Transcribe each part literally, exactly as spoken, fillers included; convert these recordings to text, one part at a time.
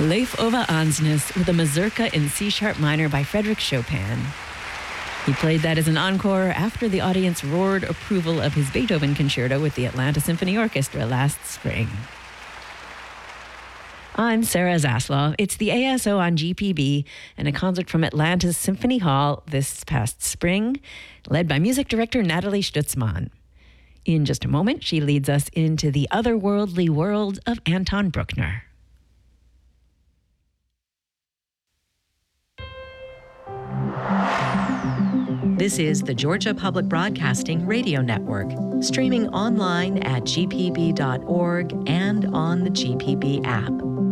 Leif Ove Ansnes with a mazurka in C-sharp minor by Frédéric Chopin. He played that as an encore after the audience roared approval of his Beethoven concerto with the Atlanta Symphony Orchestra last spring. I'm Sarah Zaslav. It's the A S O on G P B and a concert from Atlanta's Symphony Hall this past spring, led by music director Nathalie Stutzmann. In just a moment, she leads us into the otherworldly world of Anton Bruckner. This is the Georgia Public Broadcasting Radio Network, streaming online at g p b dot org and on the G P B app.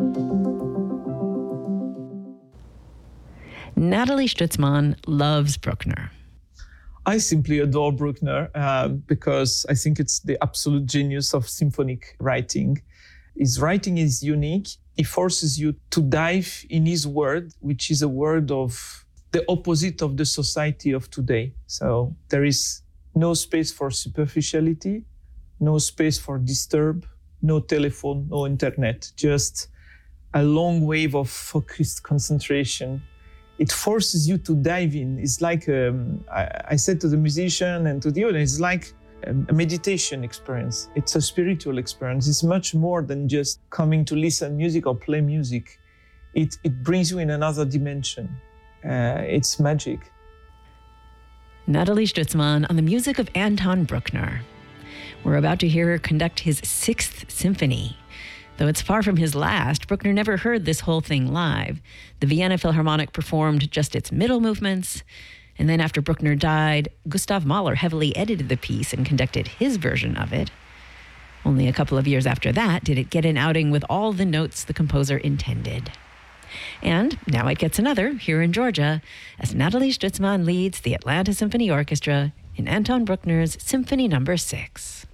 Nathalie Stutzmann loves Bruckner. I simply adore Bruckner uh, because I think it's the absolute genius of symphonic writing. His writing is unique. He forces you to dive in his world, which is a world of the opposite of the society of today. So there is no space for superficiality, no space for disturb, no telephone, no internet, just a long wave of focused concentration. It forces you to dive in. It's like, um, I, I said to the musician and to the audience, it's like a meditation experience. It's a spiritual experience. It's much more than just coming to listen music or play music. It, it brings you in another dimension. Uh, it's magic. Nathalie Stutzmann on the music of Anton Bruckner. We're about to hear her conduct his Sixth Symphony. Though it's far from his last, Bruckner never heard this whole thing live. The Vienna Philharmonic performed just its middle movements, and then after Bruckner died, Gustav Mahler heavily edited the piece and conducted his version of it. Only a couple of years after that did it get an outing with all the notes the composer intended. And now it gets another here in Georgia as Nathalie Stutzmann leads the Atlanta Symphony Orchestra in Anton Bruckner's Symphony Number Six.